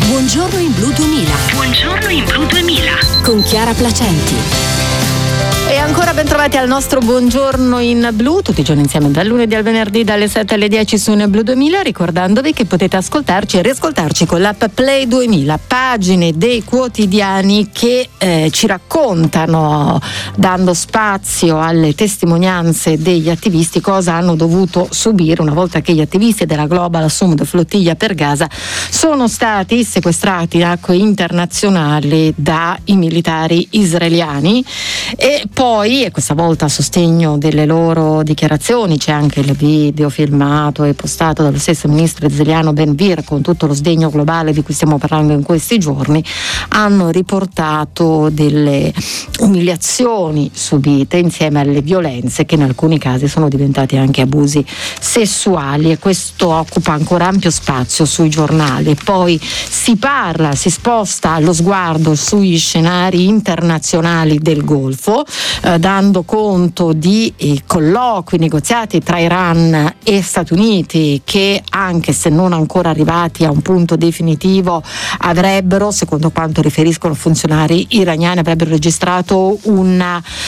Buongiorno in Blu 2000. Buongiorno in Blu 2000. Con Chiara Placenti. E ancora ben trovati al nostro Buongiorno in Blu, tutti i giorni insieme dal lunedì al venerdì dalle 7 alle 10 su Blu 2000, ricordandovi che potete ascoltarci e riascoltarci con l'app Play 2000, pagine dei quotidiani che ci raccontano, dando spazio alle testimonianze degli attivisti, cosa hanno dovuto subire una volta che gli attivisti della Global Assumed Flottiglia per Gaza sono stati sequestrati in acque internazionali dai militari israeliani. E poi, e questa volta a sostegno delle loro dichiarazioni, c'è anche il video filmato e postato dallo stesso ministro israeliano Ben-Gvir, con tutto lo sdegno globale di cui stiamo parlando in questi giorni, hanno riportato delle umiliazioni subite insieme alle violenze che in alcuni casi sono diventati anche abusi sessuali, e questo occupa ancora ampio spazio sui giornali. E poi si parla, si sposta lo sguardo sugli scenari internazionali del Golfo, dando conto di colloqui, negoziati tra Iran e Stati Uniti che, anche se non ancora arrivati a un punto definitivo, avrebbero, secondo quanto riferiscono funzionari iraniani, avrebbero registrato un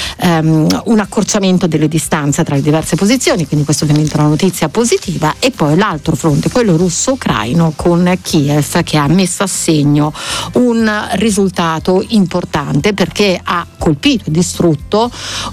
accorciamento delle distanze tra le diverse posizioni, quindi questo ovviamente è una notizia positiva. E poi l'altro fronte, quello russo-ucraino, con Kiev che ha messo a segno un risultato importante, perché ha colpito e distrutto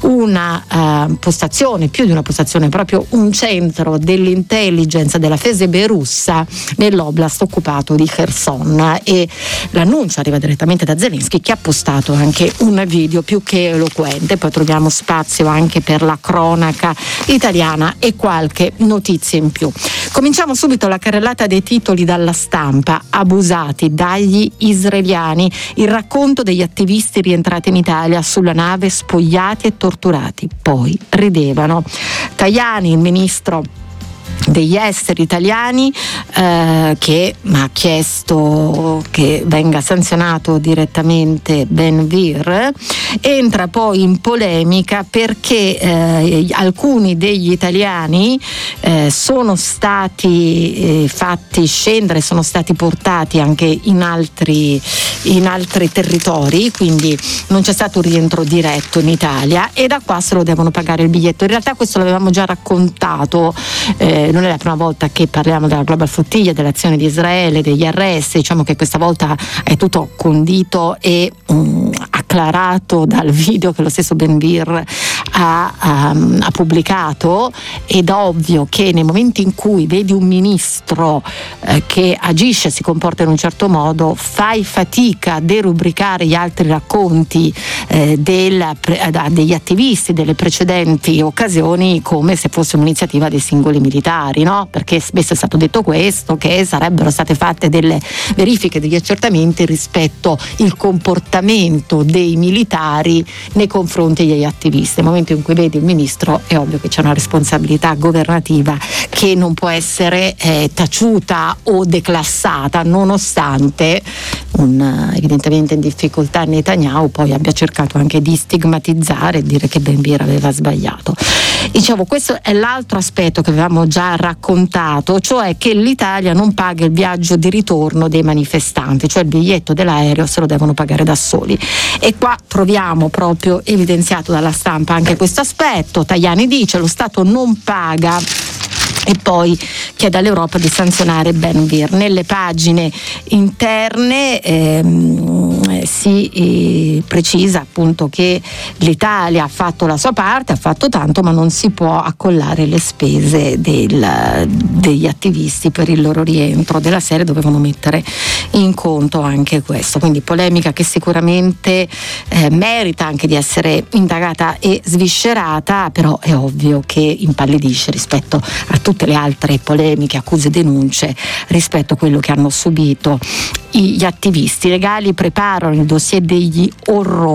una postazione, più di una postazione, proprio un centro dell'intelligence della FSB russa nell'oblast occupato di Kherson, e l'annuncio arriva direttamente da Zelensky, che ha postato anche un video più che eloquente. Poi troviamo spazio anche per la cronaca italiana e qualche notizia in più. Cominciamo subito la carrellata dei titoli dalla stampa. Abusati dagli israeliani, il racconto degli attivisti rientrati in Italia sulla nave, spogliati e torturati, poi ridevano. Tajani, il ministro degli esteri italiani, che ha chiesto che venga sanzionato direttamente Ben-Gvir, entra poi in polemica perché alcuni degli italiani sono stati fatti scendere, sono stati portati anche in altri territori, quindi non c'è stato un rientro diretto in Italia, e da qua se lo devono pagare il biglietto. In realtà questo l'avevamo già raccontato, non è la prima volta che parliamo della Global Flottiglia, dell'azione di Israele, degli arresti. Diciamo che questa volta è tutto condito e acclarato dal video che lo stesso Ben-Gvir ha pubblicato, ed ovvio che nei momenti in cui vedi un ministro che agisce, si comporta in un certo modo, fai fatica a derubricare gli altri racconti degli attivisti delle precedenti occasioni come se fosse un'iniziativa dei singoli militari, no? Perché spesso è stato detto questo, che sarebbero state fatte delle verifiche, degli accertamenti rispetto il comportamento dei militari nei confronti degli attivisti. Nel momento in cui vedi il ministro è ovvio che c'è una responsabilità governativa che non può essere taciuta o declassata, nonostante evidentemente in difficoltà Netanyahu poi abbia cercato anche di stigmatizzare e dire che Ben-Gvir aveva sbagliato. Dicevo, questo è l'altro aspetto che avevamo già raccontato, cioè che l'Italia non paga il viaggio di ritorno dei manifestanti, cioè il biglietto dell'aereo se lo devono pagare da soli. E qua troviamo proprio evidenziato dalla stampa anche questo aspetto. Tajani dice: lo Stato non paga, e poi chiede all'Europa di sanzionare Ben-Gvir. Nelle pagine interne si precisa appunto che l'Italia ha fatto la sua parte, ha fatto tanto, ma non si può accollare le spese degli attivisti per il loro rientro. Della serie dovevano mettere in conto anche questo. Quindi polemica che sicuramente merita anche di essere indagata e sviscerata, però è ovvio che impallidisce rispetto a tutte le altre polemiche, accuse e denunce rispetto a quello che hanno subito gli attivisti. I legali preparano il dossier degli orrori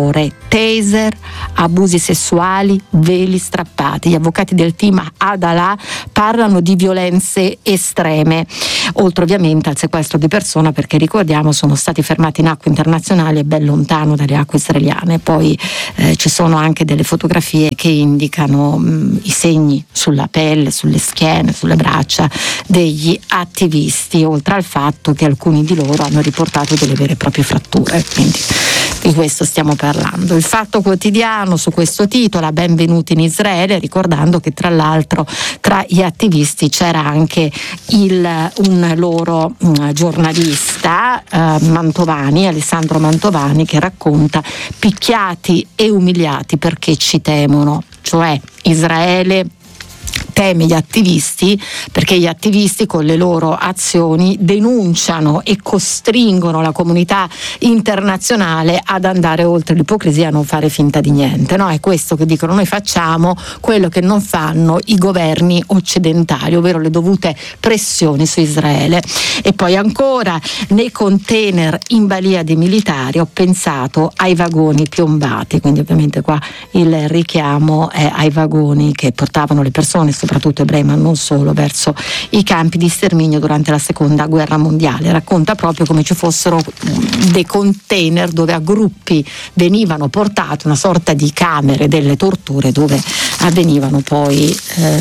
taser, abusi sessuali, veli strappati. Gli avvocati del team Adalah parlano di violenze estreme, oltre ovviamente al sequestro di persona, perché ricordiamo sono stati fermati in acque internazionali e ben lontano dalle acque israeliane. Poi ci sono anche delle fotografie che indicano i segni sulla pelle, sulle schiene, sulle braccia degli attivisti, oltre al fatto che alcuni di loro hanno riportato delle vere e proprie fratture. Quindi di questo stiamo parlando. Il Fatto Quotidiano su questo titola: benvenuti in Israele, ricordando che tra l'altro tra gli attivisti c'era anche un loro giornalista, Mantovani, Alessandro Mantovani, che racconta picchiati e umiliati perché ci temono, cioè Israele teme gli attivisti perché gli attivisti con le loro azioni denunciano e costringono la comunità internazionale ad andare oltre l'ipocrisia e a non fare finta di niente, no? È questo che dicono: noi facciamo quello che non fanno i governi occidentali, ovvero le dovute pressioni su Israele. E poi ancora, nei container in balia dei militari ho pensato ai vagoni piombati, quindi ovviamente qua il richiamo è ai vagoni che portavano le persone, soprattutto ebrei ma non solo, verso i campi di sterminio durante la seconda guerra mondiale. Racconta proprio come ci fossero dei container dove a gruppi venivano portate una sorta di camere delle torture dove avvenivano poi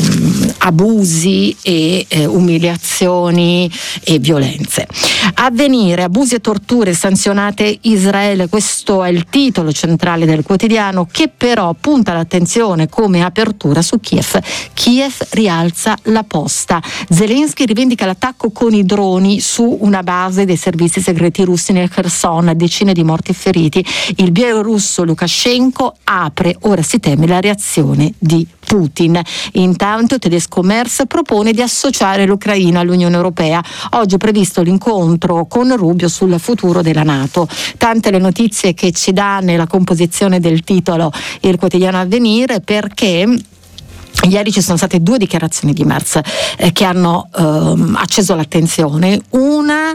abusi e umiliazioni e violenze. Avvenire, abusi e torture sanzionate Israele, questo è il titolo centrale del quotidiano, che però punta l'attenzione come apertura su Kiev. Kiev rialza la posta. Zelensky rivendica l'attacco con i droni su una base dei servizi segreti russi nel Kherson, decine di morti e feriti. Il bielorusso Lukashenko apre, ora si teme la reazione di Putin. Intanto tedesco Merz propone di associare l'Ucraina all'Unione Europea. Oggi è previsto l'incontro con Rubio sul futuro della NATO. Tante le notizie che ci dà nella composizione del titolo il quotidiano Avvenire, perché ieri ci sono state due dichiarazioni di Merz che hanno acceso l'attenzione. Una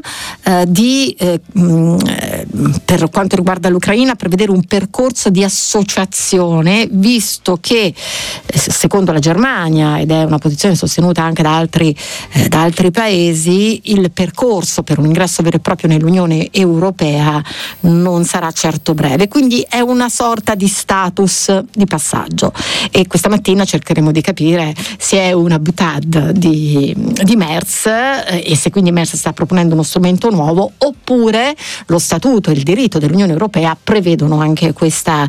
per quanto riguarda l'Ucraina, prevedere un percorso di associazione, visto che secondo la Germania, ed è una posizione sostenuta anche da altri paesi, il percorso per un ingresso vero e proprio nell'Unione Europea non sarà certo breve, quindi è una sorta di status di passaggio. E questa mattina cercheremo di capire se è una boutade di Merz e se quindi Merz sta proponendo uno strumento nuovo, oppure lo statuto e il diritto dell'Unione Europea prevedono anche questa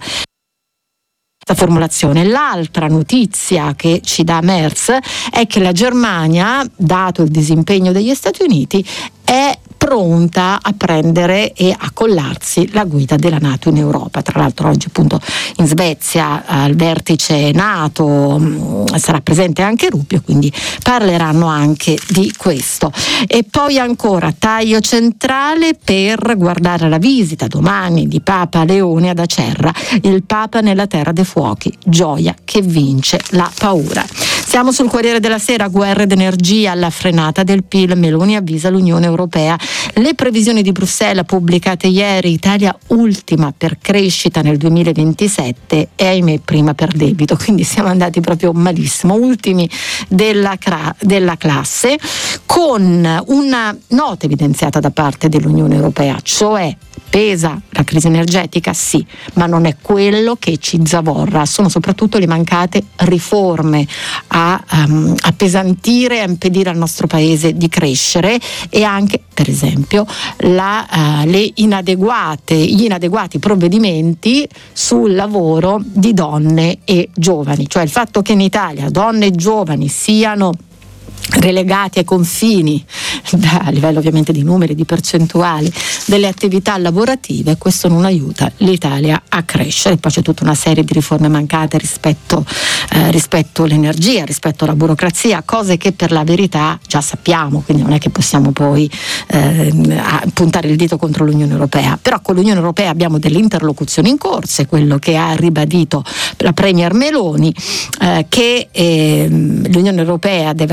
formulazione. L'altra notizia che ci dà Merz è che la Germania, dato il disimpegno degli Stati Uniti, è pronta a prendere e a collarsi la guida della NATO in Europa. Tra l'altro oggi appunto in Svezia al vertice NATO sarà presente anche Rubio, quindi parleranno anche di questo. E poi ancora taglio centrale per guardare la visita domani di Papa Leone ad Acerra, il Papa nella terra dei fuochi, gioia che vince la paura. Siamo sul Corriere della Sera, guerre d'energia alla frenata del PIL, Meloni avvisa l'Unione Europea. Le previsioni di Bruxelles pubblicate ieri: Italia ultima per crescita nel 2027 e ahimè prima per debito, quindi siamo andati proprio malissimo, ultimi della classe, con una nota evidenziata da parte dell'Unione Europea, cioè pesa la crisi energetica, sì, ma non è quello che ci zavorra, sono soprattutto le mancate riforme a appesantire e a impedire al nostro paese di crescere, e anche per esempio gli inadeguati provvedimenti sul lavoro di donne e giovani, cioè il fatto che in Italia donne e giovani siano relegati ai confini a livello ovviamente di numeri, di percentuali delle attività lavorative, questo non aiuta l'Italia a crescere. Poi c'è tutta una serie di riforme mancate rispetto all'energia, rispetto alla burocrazia, cose che per la verità già sappiamo, quindi non è che possiamo poi puntare il dito contro l'Unione Europea. Però con l'Unione Europea abbiamo delle interlocuzioni in corso, è quello che ha ribadito la Premier Meloni, che l'Unione Europea deve aprirsi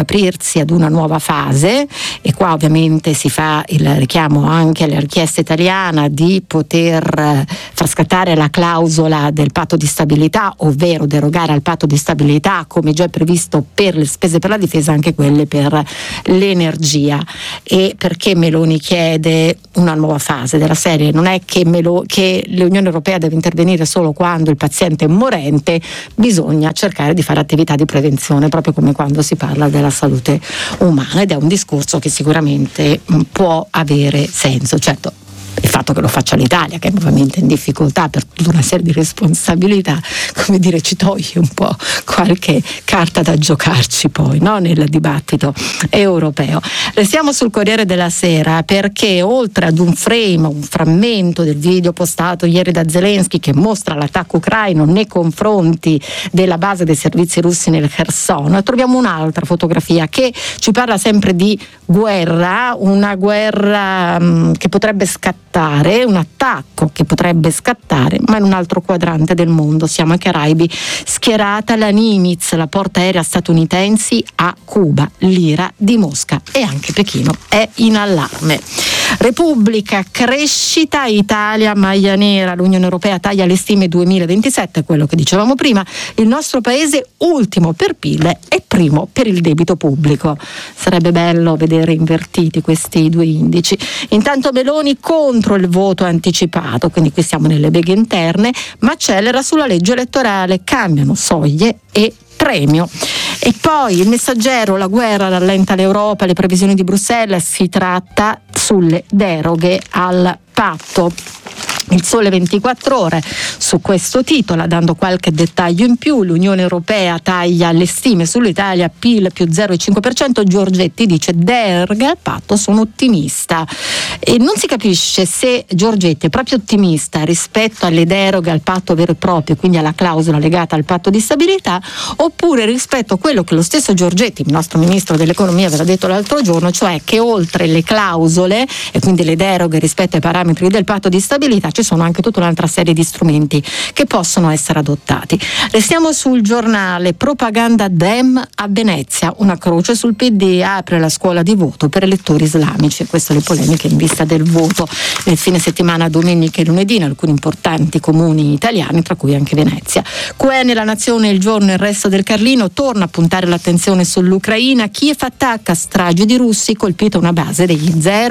avviarsi ad una nuova fase, e qua ovviamente si fa il richiamo anche alla richiesta italiana di poter far scattare la clausola del patto di stabilità, ovvero derogare al patto di stabilità come già previsto per le spese per la difesa, anche quelle per l'energia. E perché Meloni chiede una nuova fase della serie? Non è che l'Unione Europea deve intervenire solo quando il paziente è morente, bisogna cercare di fare attività di prevenzione, proprio come quando si parla della salute umana, ed è un discorso che sicuramente può avere senso. Certo, il fatto che lo faccia l'Italia, che è nuovamente in difficoltà per tutta una serie di responsabilità, come dire, ci toglie un po' qualche carta da giocarci poi, no? Nel dibattito europeo. Restiamo sul Corriere della Sera, perché oltre ad un frammento del video postato ieri da Zelensky che mostra l'attacco ucraino nei confronti della base dei servizi russi nel Kherson, troviamo un'altra fotografia che ci parla sempre di guerra, una guerra che potrebbe scattare, un attacco che potrebbe scattare, ma in un altro quadrante del mondo. Siamo ai Caraibi, schierata la Nimitz, la porta aerea statunitensi a Cuba. L'ira di Mosca e anche Pechino è in allarme. Repubblica, crescita, Italia maglia nera, l'Unione Europea taglia le stime 2027, quello che dicevamo prima, il nostro paese ultimo per PIL e primo per il debito pubblico. Sarebbe bello vedere invertiti questi due indici. Intanto Meloni contro il voto anticipato, quindi qui siamo nelle beghe interne, ma accelera sulla legge elettorale, cambiano soglie e premio. E poi il Messaggero, la guerra rallenta l'Europa, le previsioni di Bruxelles, si tratta sulle deroghe al patto. Il Sole 24 Ore su questo titola, dando qualche dettaglio in più: l'Unione Europea taglia le stime sull'Italia, PIL più 0,5%, Giorgetti dice deroga al patto, sono ottimista. E non si capisce se Giorgetti è proprio ottimista rispetto alle deroghe al patto vero e proprio, quindi alla clausola legata al patto di stabilità, oppure rispetto a quello che lo stesso Giorgetti, il nostro ministro dell'economia, aveva detto l'altro giorno, cioè che oltre le clausole e quindi le deroghe rispetto ai parametri del patto di stabilità ci sono anche tutta un'altra serie di strumenti che possono essere adottati. Restiamo sul Giornale, propaganda Dem a Venezia, una croce sul PD, apre la scuola di voto per elettori islamici. Queste le polemiche in vista del voto nel fine settimana, domenica e lunedì, in alcuni importanti comuni italiani, tra cui anche Venezia. QE nella Nazione, Il Giorno e il Resto del Carlino torna a puntare l'attenzione sull'Ucraina. Kiev attacca, strage di russi, colpita una base degli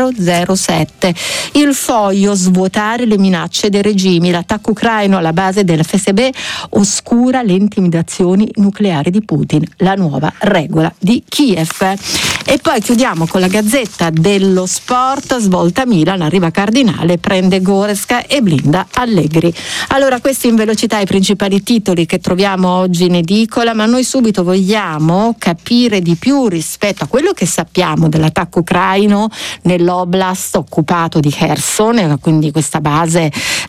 007. Il Foglio, svuotare le minacce dei regimi, l'attacco ucraino alla base del FSB oscura le intimidazioni nucleari di Putin, la nuova regola di Kiev. E poi chiudiamo con la Gazzetta dello Sport, svolta Milan, arriva Cardinale, prende Goretzka e blinda Allegri. Allora, questi in velocità i principali titoli che troviamo oggi in edicola, ma noi subito vogliamo capire di più rispetto a quello che sappiamo dell'attacco ucraino nell'oblast occupato di Kherson, quindi questa base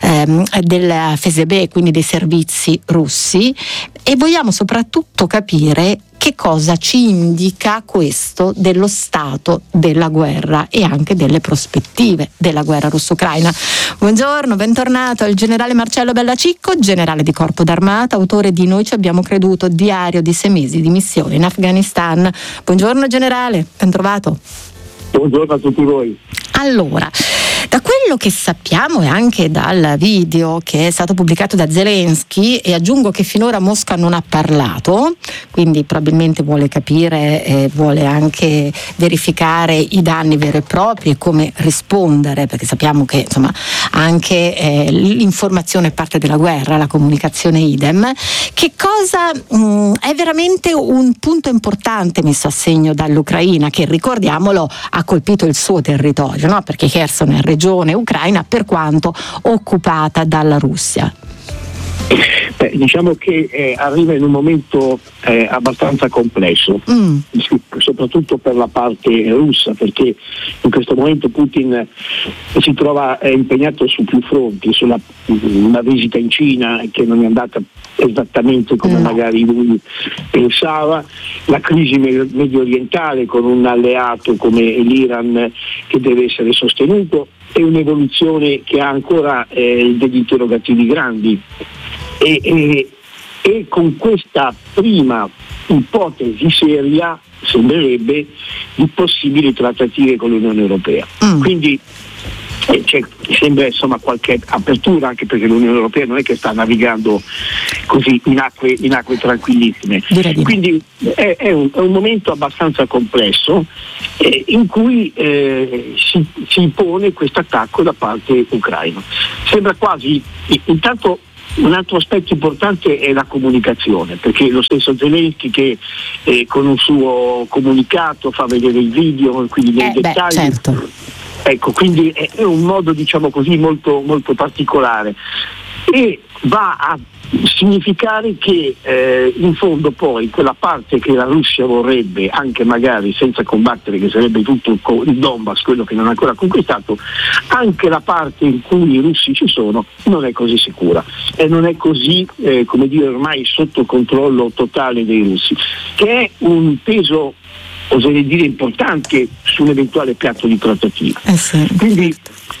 del FSB, quindi dei servizi russi, e vogliamo soprattutto capire che cosa ci indica questo dello stato della guerra e anche delle prospettive della guerra russo-ucraina. Buongiorno, bentornato il generale Marcello Bellacicco, generale di Corpo d'Armata, autore di Noi ci abbiamo creduto, diario di 6 mesi di missione in Afghanistan. Buongiorno generale, ben trovato. Buongiorno a tutti voi. Allora, da quello che sappiamo e anche dal video che è stato pubblicato da Zelensky, e aggiungo che finora Mosca non ha parlato, quindi probabilmente vuole capire, vuole anche verificare i danni veri e propri e come rispondere, perché sappiamo che insomma anche l'informazione è parte della guerra, la comunicazione idem. Che cosa è veramente un punto importante messo a segno dall'Ucraina, che ricordiamolo ha colpito il suo territorio, no? Perché Kherson è regione ucraina per quanto occupata dalla Russia. Diciamo che arriva in un momento abbastanza complesso, soprattutto per la parte russa, perché in questo momento Putin si trova impegnato su più fronti, sulla una visita in Cina che non è andata esattamente come magari lui pensava, la crisi medio orientale con un alleato come l'Iran che deve essere sostenuto, e un'evoluzione che ha ancora degli interrogativi grandi. E con questa prima ipotesi seria sembrerebbe, di possibili trattative con l'Unione Europea. Quindi sembra insomma qualche apertura, anche perché l'Unione Europea non è che sta navigando così in acque tranquillissime. Quindi è un momento abbastanza complesso in cui si pone questo attacco da parte ucraina. Sembra quasi, intanto un altro aspetto importante è la comunicazione, perché lo stesso Zelensky che con un suo comunicato fa vedere il video, quindi nei dettagli. Certo. Ecco, quindi è un modo, diciamo così, molto, molto particolare, e va a significare che in fondo poi quella parte che la Russia vorrebbe, anche magari senza combattere, che sarebbe tutto il Donbass, quello che non ha ancora conquistato, anche la parte in cui i russi ci sono non è così sicura e non è così ormai sotto controllo totale dei russi, che è un peso, oserei dire, importante su un eventuale piatto di trattativa. Quindi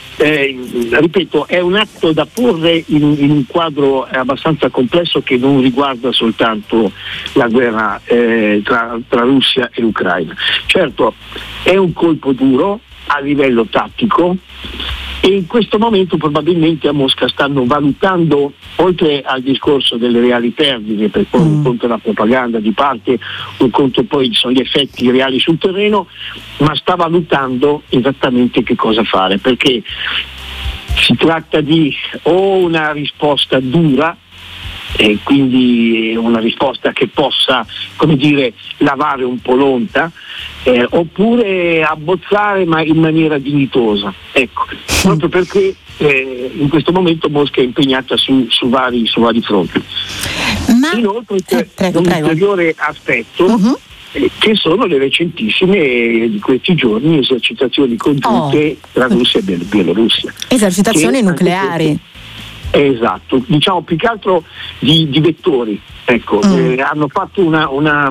ripeto, è un atto da porre in un quadro abbastanza complesso che non riguarda soltanto la guerra tra Russia e l'Ucraina. Certo, è un colpo duro a livello tattico, e in questo momento probabilmente a Mosca stanno valutando, oltre al discorso delle reali perdite, per poi un conto la propaganda di parte, un conto poi sono gli effetti reali sul terreno, ma sta valutando esattamente che cosa fare, perché si tratta di o una risposta dura, e quindi una risposta che possa, lavare un po' l'onta, oppure abbozzare ma in maniera dignitosa. Ecco, proprio perché in questo momento Mosca è impegnata su vari fronti. Inoltre c'è un ulteriore aspetto, che sono le recentissime di questi giorni esercitazioni congiunte tra Russia e Bielorussia. Esercitazioni nucleari. Esatto, diciamo più che altro di vettori. Ecco, hanno fatto una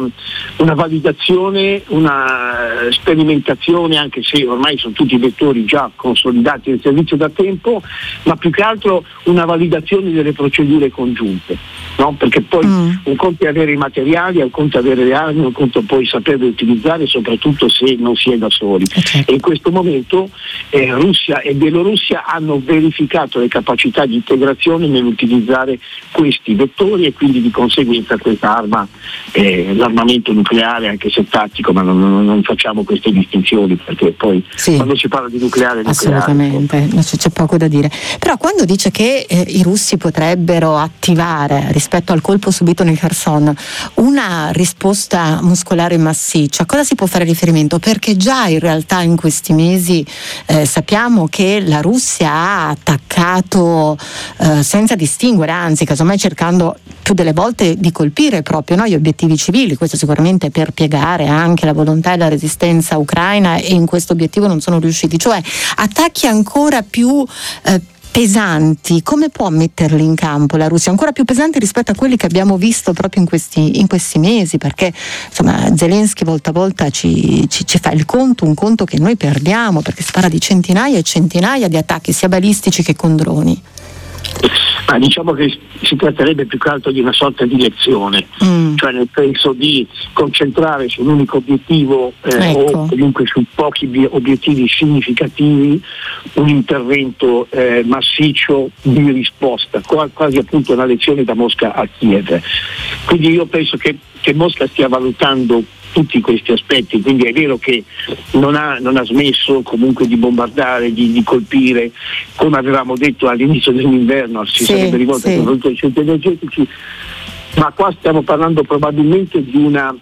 validazione, una sperimentazione, anche se ormai sono tutti vettori già consolidati nel servizio da tempo, ma più che altro una validazione delle procedure congiunte, no? Perché poi un conto è avere i materiali, un conto è avere le armi, un conto poi saperle utilizzare, soprattutto se non si è da soli. E in questo momento Russia e Bielorussia hanno verificato le capacità di integrazione nell'utilizzare questi vettori, e quindi di conseguenza questa arma, l'armamento nucleare, anche se tattico, ma non facciamo queste distinzioni, perché poi quando si parla di nucleare assolutamente c'è poco da dire. Però quando dice che i russi potrebbero attivare, rispetto al colpo subito nel Kherson, una risposta muscolare massiccia, cosa si può fare riferimento? Perché già in realtà in questi mesi sappiamo che la Russia ha attaccato senza distinguere, anzi casomai cercando più delle volte di colpire proprio gli obiettivi civili, questo sicuramente per piegare anche la volontà e la resistenza ucraina, e in questo obiettivo non sono riusciti, cioè attacchi ancora più pesanti. Come può metterli in campo la Russia? Ancora più pesanti rispetto a quelli che abbiamo visto proprio in questi mesi, perché insomma Zelensky volta a volta ci fa il conto, un conto che noi perdiamo, perché si parla di centinaia e centinaia di attacchi sia balistici che con droni. Ma diciamo che si tratterebbe più che altro di una sorta di lezione, cioè nel senso di concentrare su un unico obiettivo o comunque su pochi obiettivi significativi un intervento massiccio di risposta, quasi appunto una lezione da Mosca a Kiev. Quindi io penso che Mosca stia valutando tutti questi aspetti, quindi è vero che non ha smesso comunque di bombardare, di colpire, come avevamo detto all'inizio dell'inverno, si sarebbe rivolto contro i centri energetici, ma qua stiamo parlando probabilmente di una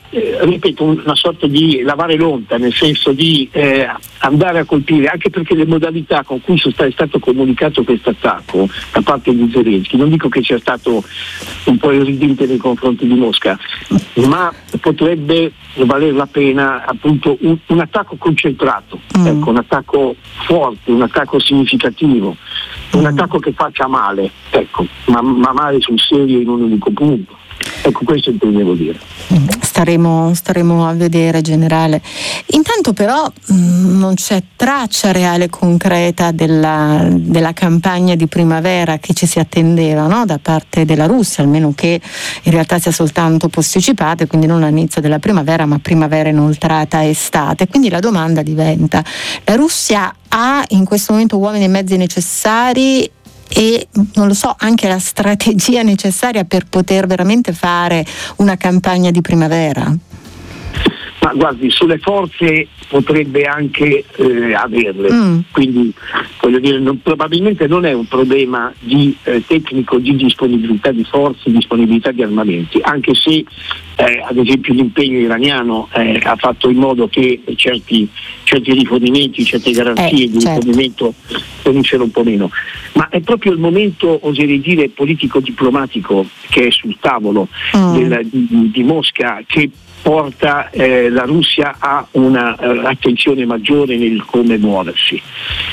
sorta di lavare l'onta, nel senso di andare a colpire, anche perché le modalità con cui è stato comunicato questo attacco da parte di Zelensky, non dico che sia stato un po' irridente nei confronti di Mosca, ma potrebbe valer la pena appunto un attacco concentrato, un attacco forte, un attacco significativo, un attacco che faccia male, ma male sul serio in un unico punto. Ecco, questo intendevo dire. staremo a vedere, generale. Intanto però non c'è traccia reale concreta della campagna di primavera che ci si attendeva, no? Da parte della Russia, almeno che in realtà sia soltanto posticipata, quindi non all'inizio della primavera ma primavera inoltrata estate. Quindi la domanda diventa: la Russia ha in questo momento uomini e mezzi necessari e, non lo so, anche la strategia necessaria per poter veramente fare una campagna di primavera? Ma guardi, sulle forze potrebbe anche averle, quindi voglio dire, probabilmente non è un problema di tecnico, di disponibilità di forze, disponibilità di armamenti, anche se ad esempio l'impegno iraniano ha fatto in modo che certi rifornimenti, certe garanzie di rifornimento venissero un po' meno, ma è proprio il momento, oserei dire, politico-diplomatico che è sul tavolo di Mosca che porta la Russia a una attenzione maggiore nel come muoversi.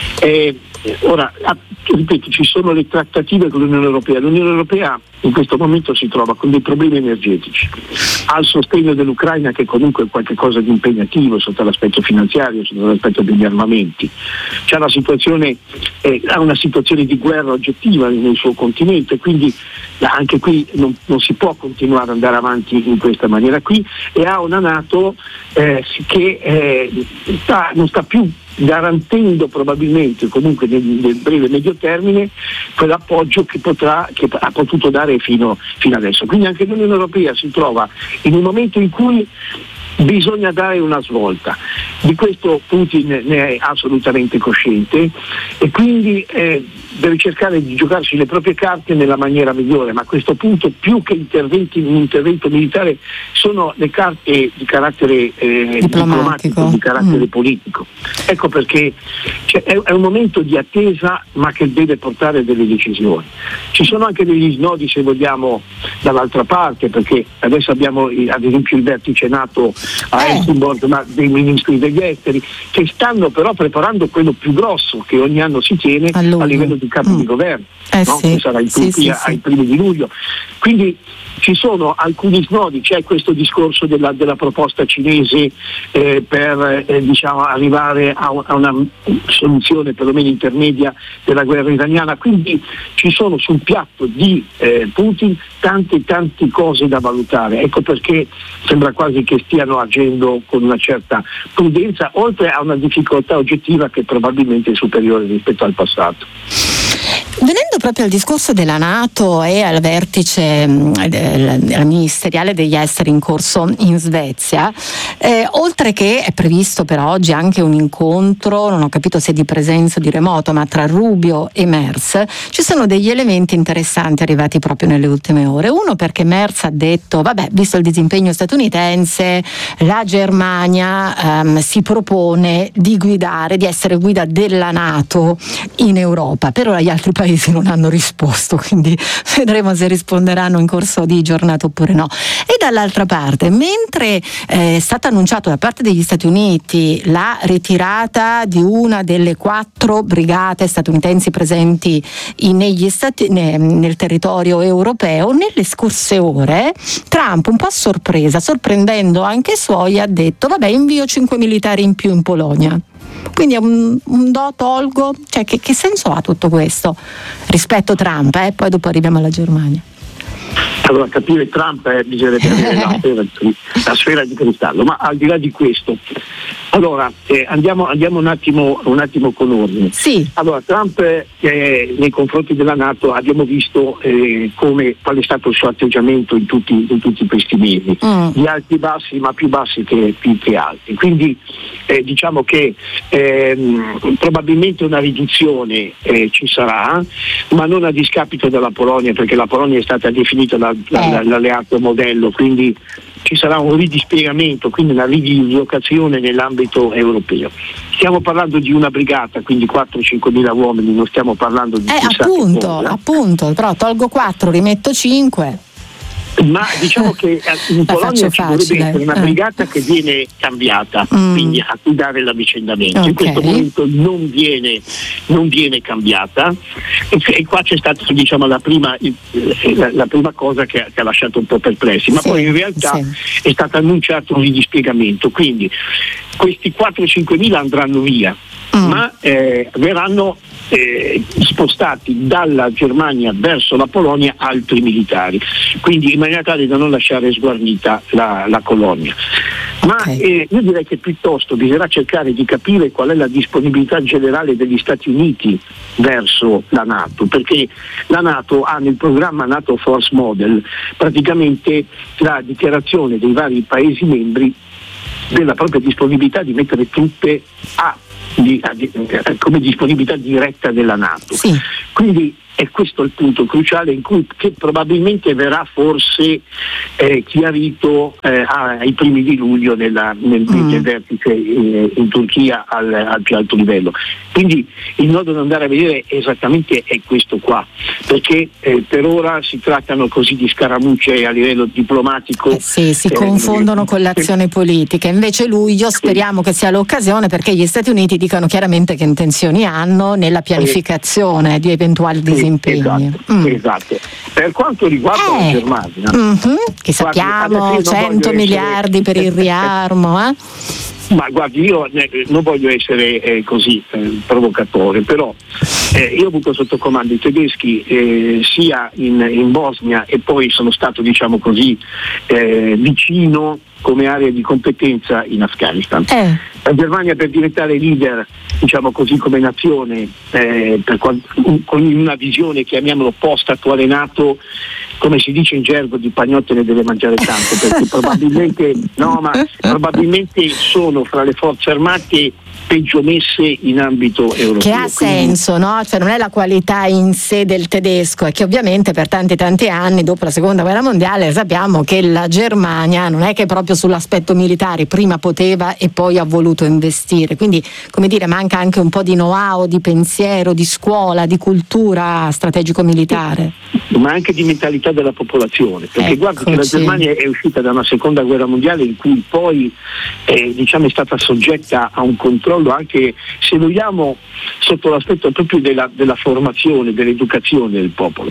Ora, ripeto, ci sono le trattative con l'Unione Europea. L'Unione Europea in questo momento si trova con dei problemi energetici, ha il sostegno dell'Ucraina che comunque è qualcosa di impegnativo sotto l'aspetto finanziario, sotto l'aspetto degli armamenti, c'è la situazione, ha una situazione di guerra oggettiva nel suo continente, quindi anche qui non si può continuare ad andare avanti in questa maniera qui, e ha una NATO che non sta più garantendo probabilmente comunque nel breve e medio termine quell'appoggio che ha potuto dare fino adesso. Quindi anche l'Unione Europea si trova in un momento in cui bisogna dare una svolta. Di questo Putin ne è assolutamente cosciente e quindi deve cercare di giocarsi le proprie carte nella maniera migliore, ma a questo punto più che un intervento militare sono le carte di carattere diplomatico, di carattere politico. Ecco perché è un momento di attesa ma che deve portare delle decisioni. Ci sono anche degli snodi, se vogliamo, dall'altra parte, perché adesso abbiamo ad esempio il vertice NATO a Helsingborg, ma dei ministri degli esteri che stanno però preparando quello più grosso che ogni anno si tiene a livello di capi di governo, che sarà in Turchia ai primi di luglio. Quindi ci sono alcuni snodi, c'è questo discorso della proposta cinese per arrivare a una soluzione perlomeno intermedia della guerra iraniana, quindi ci sono sul piatto di Putin tante cose da valutare. Ecco perché sembra quasi che stiano agendo con una certa prudenza, oltre a una difficoltà oggettiva che probabilmente è superiore rispetto al passato. Venendo proprio al discorso della NATO e al vertice ministeriale degli esteri in corso in Svezia, oltre che è previsto per oggi anche un incontro, non ho capito se di presenza o di remoto, ma tra Rubio e Merz, ci sono degli elementi interessanti arrivati proprio nelle ultime ore. Uno, perché Merz ha detto, visto il disimpegno statunitense, la Germania si propone di essere guida della NATO in Europa. Per ora gli altri paesi non hanno risposto, quindi vedremo se risponderanno in corso di giornata oppure no. E dall'altra parte, mentre è stato annunciato da parte degli Stati Uniti la ritirata di una delle 4 brigate statunitensi presenti nel territorio europeo, nelle scorse ore Trump, un po' a sorpresa, sorprendendo anche i suoi, ha detto invio 5 militari in più in Polonia. Quindi è un do tolgo, cioè che senso ha tutto questo rispetto a Trump? Poi dopo arriviamo alla Germania. Allora, capire Trump bisognerebbe avere la sfera di cristallo, ma al di là di questo, allora andiamo un attimo con ordine. Sì. Allora, Trump nei confronti della NATO abbiamo visto qual è stato il suo atteggiamento in tutti questi mesi, di alti bassi, ma più bassi che alti. Quindi diciamo che probabilmente una riduzione ci sarà, ma non a discapito della Polonia, perché la Polonia è stata definita l'alleato modello, quindi ci sarà un ridispiegamento, quindi una ridislocazione nell'ambito europeo. Stiamo parlando di una brigata, quindi 4-5 mila uomini, non stiamo parlando di appunto, però tolgo 4, rimetto 5. Ma diciamo che in Polonia ci dovrebbe essere una brigata che viene cambiata, quindi a guidare l'avvicendamento. In questo momento non viene cambiata e qua c'è stata, diciamo, la prima cosa che ha lasciato un po' perplessi, ma poi in realtà è stato annunciato un dispiegamento, quindi questi 4-5 mila andranno via, ma verranno spostati dalla Germania verso la Polonia altri militari, quindi in maniera tale da non lasciare sguarnita la colonia. Ma io direi che piuttosto bisognerà cercare di capire qual è la disponibilità generale degli Stati Uniti verso la NATO, perché la NATO ha nel programma NATO Force Model praticamente la dichiarazione dei vari Paesi membri della propria disponibilità di mettere truppe come disponibilità diretta della NATO. Quindi è questo il punto cruciale che probabilmente verrà forse chiarito ai primi di luglio nel vertice in Turchia al più alto livello. Quindi il nodo da andare a vedere esattamente è questo qua, perché per ora si trattano così di scaramucce a livello diplomatico. Si confondono con l'azione politica, invece luglio speriamo che sia l'occasione, perché gli Stati Uniti dicono chiaramente che intenzioni hanno nella pianificazione di eventuali disimpegni. Esatto. Per quanto riguarda la Germania, che sappiamo 100 miliardi per il riarmo, Ma guardi, io non voglio essere così provocatore, però io ho avuto sotto comando i tedeschi sia in Bosnia e poi sono stato, diciamo così, vicino come area di competenza in Afghanistan. La Germania, per diventare leader, diciamo così, come nazione, con una visione, chiamiamolo post attuale NATO, come si dice in gergo, di pagnotte ne deve mangiare tanto, perché probabilmente sono fra le forze armate peggio messe in ambito europeo. Che ha senso, no? Cioè non è la qualità in sé del tedesco, è che ovviamente per tanti anni dopo la seconda guerra mondiale sappiamo che la Germania non è che proprio sull'aspetto militare prima poteva e poi ha voluto investire, quindi come dire manca anche un po' di know-how, di pensiero, di scuola, di cultura strategico-militare. Ma anche di mentalità della popolazione, perché guarda che la Germania è uscita da una seconda guerra mondiale in cui poi è stata soggetta a un controllo anche, se vogliamo, sotto l'aspetto proprio della formazione, dell'educazione del popolo.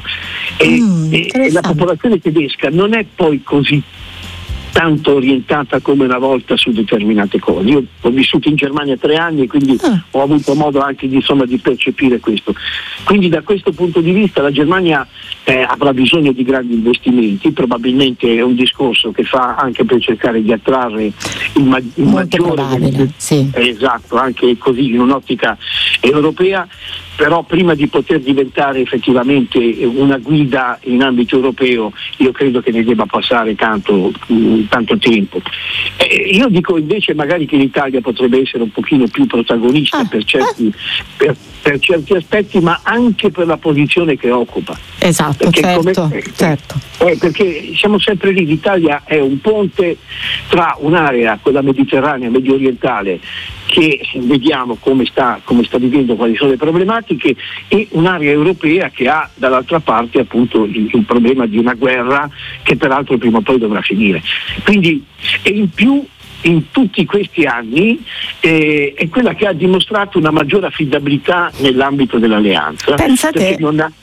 E la popolazione tedesca non è poi così tanto orientata come una volta su determinate cose. Io ho vissuto in Germania 3 anni e quindi ho avuto modo anche di percepire questo. Quindi da questo punto di vista la Germania avrà bisogno di grandi investimenti, probabilmente è un discorso che fa anche per cercare di attrarre il maggiore, esatto, anche così in un'ottica europea. Però prima di poter diventare effettivamente una guida in ambito europeo io credo che ne debba passare tanto tempo. Io dico invece magari che l'Italia potrebbe essere un pochino più protagonista per certi aspetti, ma anche per la posizione che occupa. Esatto, perché perché siamo sempre lì, l'Italia è un ponte tra un'area, quella mediterranea, medio orientale, che vediamo come sta vivendo, quali sono le problematiche, e un'area europea che ha dall'altra parte appunto il problema di una guerra che peraltro prima o poi dovrà finire. Quindi, e in più in tutti questi anni è quella che ha dimostrato una maggiore affidabilità nell'ambito dell'alleanza. Pensate,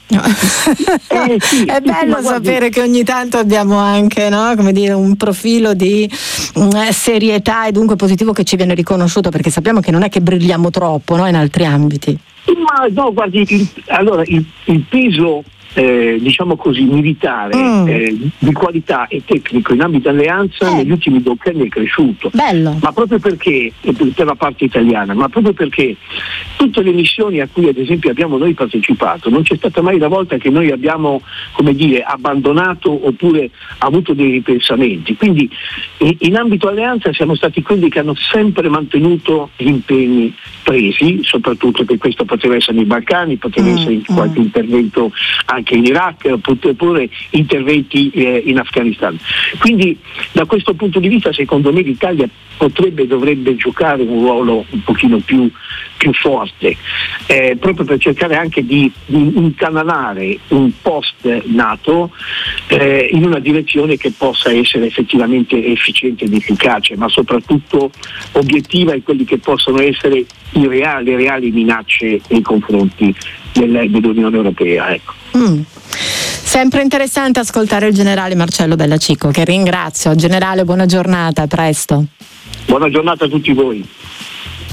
è bello sapere che ogni tanto abbiamo anche, no, come dire, un profilo di serietà e dunque positivo che ci viene riconosciuto, perché sappiamo che non è che brilliamo troppo, no, in altri ambiti. Ma no, guardi, il peso diciamo così militare di qualità e tecnico in ambito alleanza negli ultimi decenni è cresciuto. Bello. Ma proprio perché, per la parte italiana, ma proprio perché tutte le missioni a cui ad esempio abbiamo noi partecipato, non c'è stata mai la volta che noi abbiamo, come dire, abbandonato oppure avuto dei ripensamenti. Quindi in ambito alleanza siamo stati quelli che hanno sempre mantenuto gli impegni presi, soprattutto che questo poteva essere nei Balcani, poteva essere qualche intervento anche anche in Iraq, oppure interventi in Afghanistan. Quindi da questo punto di vista secondo me l'Italia potrebbe e dovrebbe giocare un ruolo un pochino più forte, proprio per cercare anche di incanalare un post NATO in una direzione che possa essere effettivamente efficiente ed efficace, ma soprattutto obiettiva in quelli che possono essere le reali minacce nei confronti dell'Unione Europea. Ecco. Sempre interessante ascoltare il generale Marcello Della Chico, che ringrazio. Generale, buona giornata, a presto. Buona giornata a tutti voi.